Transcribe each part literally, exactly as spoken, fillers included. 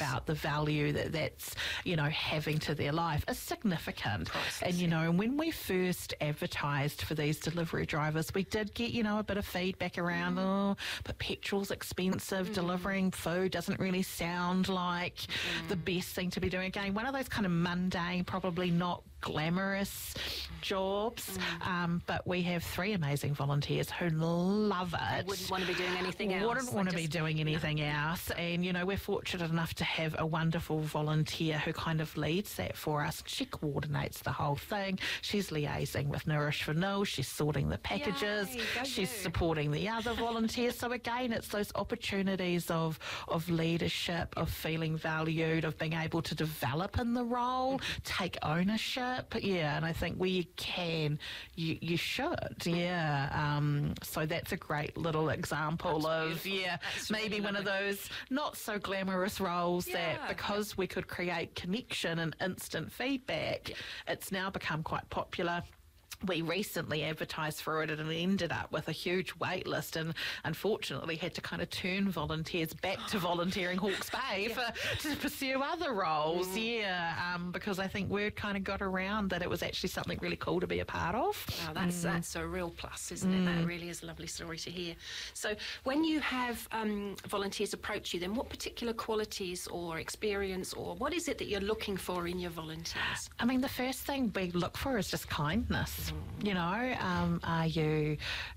about the value that that's, you know, having to their life is significant. Process, and, you yeah. know, and when we first advertised for these delivery drivers, we did get, you know, a bit of feedback around, mm. oh, but petrol's expensive, mm. delivering food doesn't really sound like mm. the best thing to be doing. Again, one of those kind of mundane, probably not glamorous jobs, mm. um, but we have three amazing volunteers who love it. They wouldn't want to be doing anything else. Wouldn't want to just, be doing anything no. else. And, you know, we're fortunate enough to have a wonderful volunteer who kind of leads that for us. She coordinates the whole thing. She's liaising with Nourish for Nil. She's sorting the packages. Yay, go She's you. supporting the other volunteers. So again, it's those opportunities of of leadership, of feeling valued, of being able to develop in the role, take ownership. Yeah, and I think where you can, you, you should. Yeah. Um, so that's a great little example That's of, beautiful. yeah, That's maybe really one of lovely. those not so glamorous roles Yeah. that because we could create connection and instant feedback, Yeah. it's now become quite popular. We recently advertised for it and it ended up with a huge wait list, and unfortunately had to kind of turn volunteers back to volunteering Hawke's Bay Yeah. for, to pursue other roles. Mm. Yeah, um, because I think word kind of got around that it was actually something really cool to be a part of. Wow, that's, Mm. that's a real plus, isn't it? That really is a lovely story to hear. So when you have um, volunteers approach you, then what particular qualities or experience or what is it that you're looking for in your volunteers? I mean, the first thing we look for is just kindness. You know, um, are you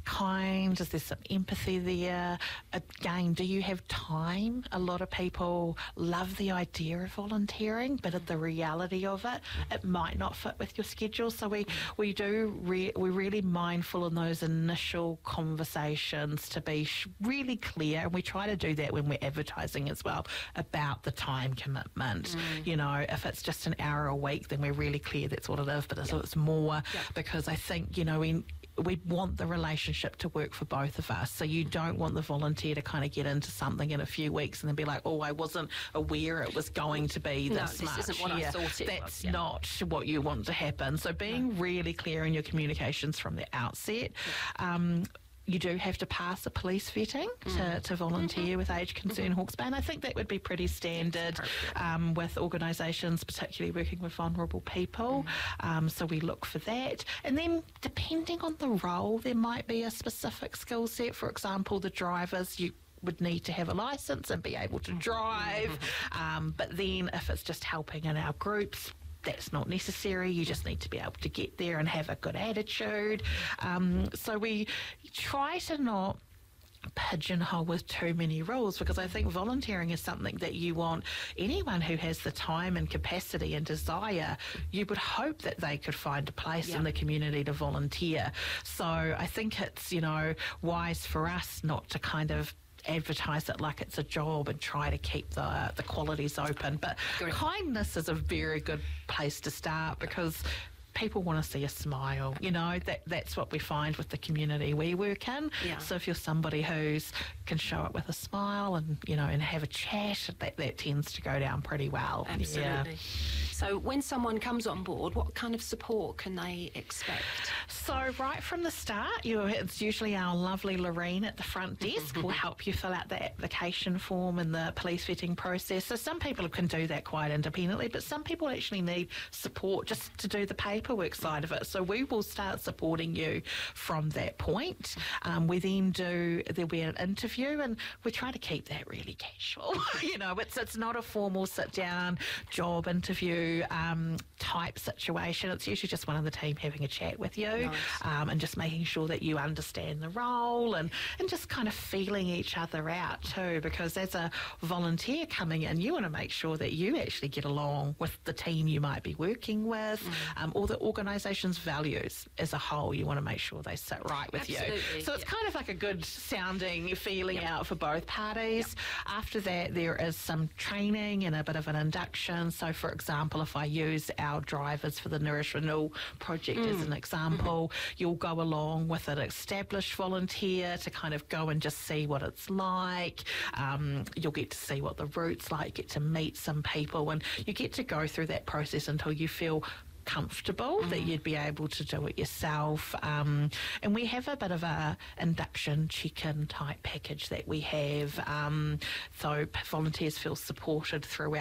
kind? Is there some empathy there? Again, do you have time? A lot of people love the idea of volunteering, but at the reality of it, it might not fit with your schedule. So we, we do, re- we're really mindful in those initial conversations to be sh- really clear, and we try to do that when we're advertising as well, about the time commitment. Mm. You know, if it's just an hour a week, then we're really clear that's what it is, but if it's more, Yeah. because I think, you know, we we want the relationship to work for both of us. So you don't want the volunteer to kind of get into something in a few weeks and then be like, oh, I wasn't aware it was going to be No, this this much. isn't what I Yeah, thought it That's was, yeah. not what you want to happen. So being really clear in your communications from the outset. Um, You do have to pass a police vetting to, to volunteer with Age Concern Hawke's Bay, and I think that would be pretty standard um, with organisations, particularly working with vulnerable people. Um, so we look for that. And then depending on the role, there might be a specific skill set. For example, the drivers, you would need to have a licence and be able to drive. Um, but then if it's just helping in our groups, that's not necessary. You just need to be able to get there and have a good attitude. Um, so we try to not pigeonhole with too many rules, because I think volunteering is something that you want anyone who has the time and capacity and desire, you would hope that they could find a place Yeah. in the community to volunteer. So I think it's, you know, wise for us not to kind of advertise it like it's a job and try to keep the the qualities open. But Great. kindness is a very good place to start, because people want to see a smile. You know, that that's what we find with the community we work in. Yeah. So if you're somebody who's can show it with a smile and, you know, and have a chat, that, that tends to go down pretty well. Absolutely. Yeah. So when someone comes on board, what kind of support can they expect? So right from the start, you it's usually our lovely Lorraine at the front desk will help you fill out the application form and the police vetting process. So some people can do that quite independently, but some people actually need support just to do the paperwork side of it. So we will start supporting you from that point. Um, we then do, there'll be an interview, and we try to keep that really casual. You know, it's, it's not a formal sit-down job interview um, type situation. It's usually just one of the team having a chat with you. Nice. Um, and just making sure that you understand the role, and, and just kind of feeling each other out too, because as a volunteer coming in, you want to make sure that you actually get along with the team you might be working with, mm. um, or the organisation's values as a whole. You want to make sure they sit right with Absolutely, you. So it's yeah. kind of like a good sounding feeling Yep. out for both parties. Yep. After that, there is some training and a bit of an induction. So for example, if I use our drivers for the Nourish Renewal project mm. as an example, mm-hmm. you'll go along with an established volunteer to kind of go and just see what it's like. Um, you'll get to see what the route's like, get to meet some people, and you get to go through that process until you feel comfortable mm. that you'd be able to do it yourself. Um, and we have a bit of a induction check-in type package that we have. Um, so volunteers feel supported throughout